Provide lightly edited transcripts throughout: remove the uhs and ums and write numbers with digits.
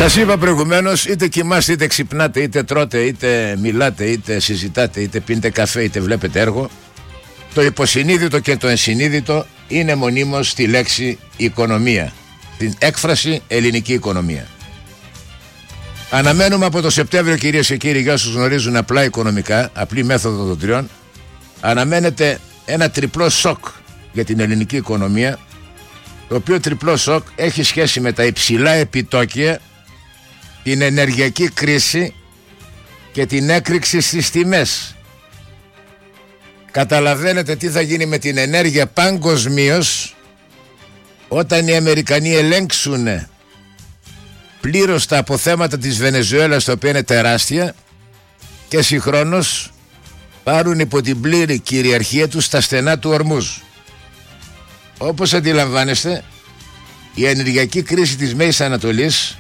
Σας είπα προηγουμένως, είτε κοιμάστε είτε ξυπνάτε, είτε τρώτε είτε μιλάτε, είτε συζητάτε, είτε πίνετε καφέ, είτε βλέπετε έργο, το υποσυνείδητο και το ενσυνείδητο είναι μονίμως στη λέξη οικονομία, την έκφραση ελληνική οικονομία. Αναμένουμε από το Σεπτέμβριο, κυρίες και κύριοι, για όσους γνωρίζουν απλά οικονομικά, απλή μέθοδο των τριών, αναμένεται ένα τριπλό σοκ για την ελληνική οικονομία, το οποίο τριπλό σοκ έχει σχέση με τα υψηλά επιτόκια, την ενεργειακή κρίση και την έκρηξη στις τιμές. Καταλαβαίνετε τι θα γίνει με την ενέργεια παγκοσμίως όταν οι Αμερικανοί ελέγξουν πλήρως τα αποθέματα της Βενεζουέλας, τα οποία είναι τεράστια, και συγχρόνως πάρουν υπό την πλήρη κυριαρχία τους τα στενά του Ορμούζ. Όπως αντιλαμβάνεστε, η ενεργειακή κρίση της Μέσης Ανατολής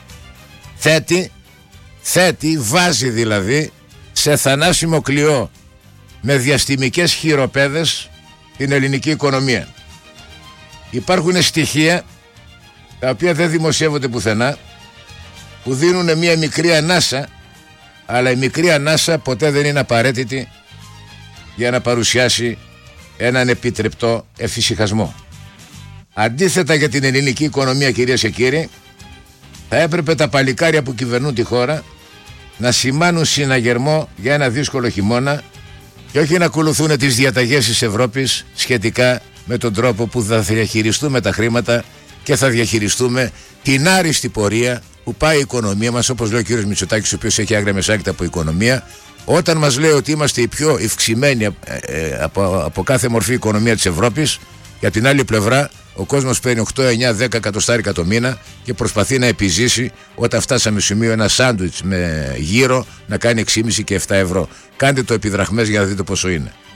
βάζει δηλαδή σε θανάσιμο κλειό με διαστημικές χειροπέδες την ελληνική οικονομία. Υπάρχουν στοιχεία τα οποία δεν δημοσιεύονται πουθενά, που δίνουν μια μικρή ανάσα, αλλά η μικρή ανάσα ποτέ δεν είναι απαραίτητη για να παρουσιάσει έναν επιτρεπτό εφησυχασμό. Αντίθετα, για την ελληνική οικονομία, κυρίες και κύριοι, θα έπρεπε τα παλικάρια που κυβερνούν τη χώρα να σημάνουν συναγερμό για ένα δύσκολο χειμώνα και όχι να ακολουθούν τις διαταγές της Ευρώπης σχετικά με τον τρόπο που θα διαχειριστούμε τα χρήματα και θα διαχειριστούμε την άριστη πορεία που πάει η οικονομία μας, όπως λέει ο κύριος Μητσοτάκης, ο οποίος έχει άγρια μεσάκητα από οικονομία, όταν μας λέει ότι είμαστε οι πιο ευξημένοι από κάθε μορφή οικονομία της Ευρώπης. Για την άλλη πλευρά, ο κόσμος παίρνει 8, 9, 10 εκατοστάρικα το μήνα και προσπαθεί να επιζήσει, όταν φτάσαμε σημείο ένα σάντουιτς με γύρο να κάνει 6,5 και 7 ευρώ. Κάντε το επί δραχμές για να δείτε πόσο είναι.